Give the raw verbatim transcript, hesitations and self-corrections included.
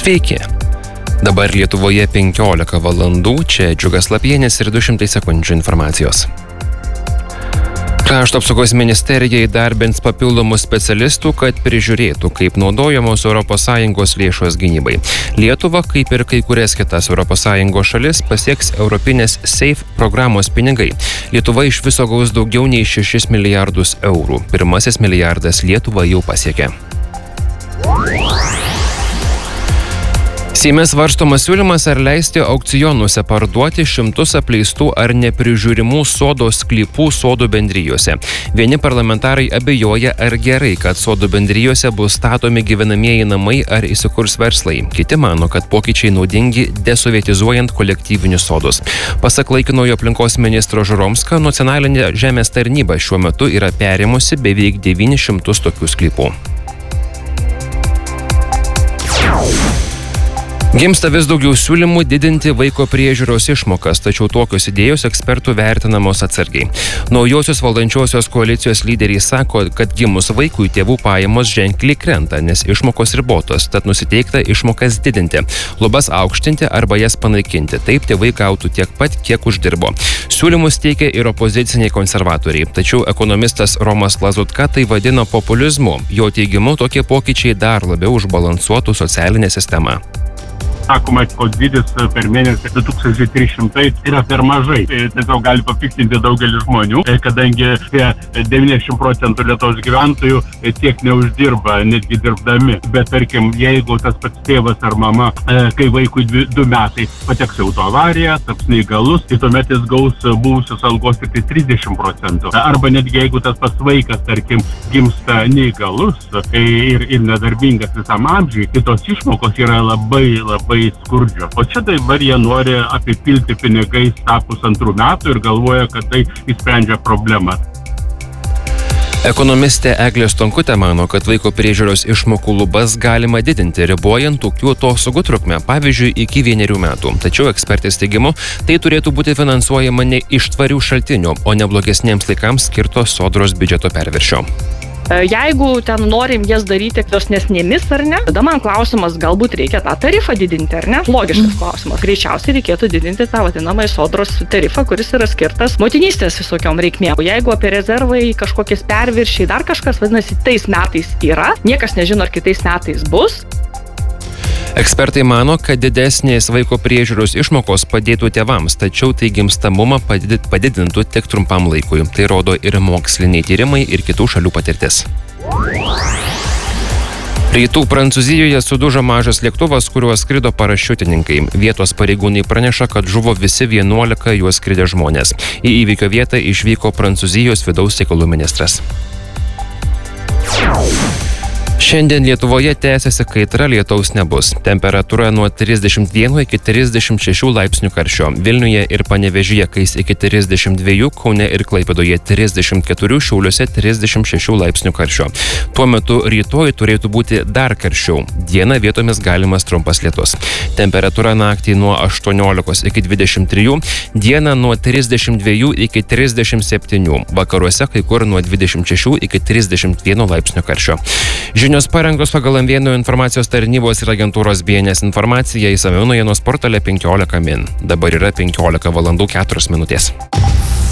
Sveiki. Dabar Lietuvoje penkiolika valandų, čia Džiugas Lapienis ir du šimtai sekundžių informacijos. Krašto apsaugos ministerija įdarbins papildomų specialistų, kad prižiūrėtų, kaip naudojamos Europos Sąjungos lėšos gynybai. Lietuva, kaip ir kai kurias kitas Europos Sąjungos šalis, pasieks europinės SAFE programos pinigai. Lietuva iš viso gaus daugiau nei šešis milijardus eurų. Pirmasis milijardas Lietuva jau pasiekė. Seime svarstomas siūlymas, ar leisti aukcionuose parduoti šimtus apleistų ar neprižiūrimų sodo sklypų sodų bendrijose. Vieni parlamentarai abejoja, ar gerai, kad sodų bendrijose bus statomi gyvenamieji namai ar įsikurs verslai. Kiti mano, kad pokyčiai naudingi desovietizuojant kolektyvinius sodus. Pasak laikinojo aplinkos ministro Žuromska, nacionalinė žemės tarnyba šiuo metu yra perėmusi beveik devynis šimtus tokių sklypų. Gimsta vis daugiau siūlymų didinti vaiko priežiūros išmokas, tačiau tokios idėjos ekspertų vertinamos atsargiai. Naujosios valdančiosios koalicijos lyderiai sako, kad gimus vaikui tėvų pajamos ženkliai krenta, nes išmokos ribotos, tad nusiteikta išmokas didinti, lubas aukštinti arba jas panaikinti. Taip tėvai gautų tiek pat, kiek uždirbo. Siūlymus teikia ir opoziciniai konservatoriai, tačiau ekonomistas Romas Lazutka tai vadina populizmu. Jo teigimu, tokie pokyčiai dar labiau užbalansuotų socialinę sistemą. Sakoma, kad dydis per mėnesį du tūkstančiai trys šimtai yra per mažai. Tai tiesiog gali papiktinti daugelį žmonių, kadangi devyniasdešimt procentų Lietuvos gyventojų tiek neuždirba, netgi dirbdami. Bet tarkim, jeigu tas pats tėvas ar mama, kai vaikui du metai pateks į autoavariją, taps neįgalus, tai tuomet jis gaus buvusios algos tik trisdešimt procentų. Arba netgi jeigu tas pats vaikas, tarkim, gimsta neįgalus ir, ir nedarbingas visam amžiui, tai tos išmokos yra labai, labai skurdžio. O čia dabar jie nori apipilti pinigais tą pusantrų metų ir galvoja, kad tai išsprendžia problemą. Ekonomistė Eglė Stonkutė mano, kad vaiko priežiūros išmokų lubas galima didinti, ribojant tokių atostogų trukmę, pavyzdžiui, iki vienerių metų. Tačiau ekspertės teigimu, tai turėtų būti finansuojama ne iš tvarių šaltinių, o ne blogesniems laikams skirto sodros biudžeto perviršio. Jeigu ten norim jas daryti dosnesnėmis ar ne, tada man klausimas, galbūt reikia tą tarifą didinti ar ne? Logiškas klausimas. Greičiausiai reikėtų didinti tą vadinamąjį sodros tarifą, kuris yra skirtas motinystės visokiom reikmėm. Jeigu apie rezervai kažkokias perviršiai, dar kažkas, vadinasi, tais metais yra, niekas nežino, ar kitais metais bus. Ekspertai mano, kad didesnės vaiko priežiūros išmokos padėtų tėvams, tačiau tai gimstamumą padidintų tik trumpam laikui. Tai rodo ir moksliniai tyrimai, ir kitų šalių patirtis. Rytų Prancūzijoje sudužo mažas lėktuvas, kuriuo skrido parašiutininkai. Vietos pareigūnai praneša, kad žuvo visi vienuolika juo skridę žmonės. Į įvykio vietą išvyko Prancūzijos vidaus reikalų ministras. Šiandien Lietuvoje tęsiasi kaitra, lietaus nebus. Temperatūra nuo trisdešimt vieno iki trisdešimt šešių laipsnių karščio. Vilniuje ir Panevėžyje kais iki trisdešimt dviejų, Kaune ir Klaipėdoje trisdešimt keturių, Šiauliuose trisdešimt šešių laipsnių karščio. Tuo metu rytoj turėtų būti dar karščiau. Dieną vietomis galimas trumpas lietus. Temperatūra naktį nuo aštuoniolikos iki dvidešimt trijų, dieną nuo trisdešimt dviejų iki trisdešimt septynių. Vakaruose kai kur nuo dvidešimt šešių iki trisdešimt vieno laipsnio karščio. Žinios parengtos pagal M vieno informacijos tarnybos ir agentūros B N S informaciją išsamiau naujienos portale penkiolika min. Dabar yra penkiolika valandų keturios minutės.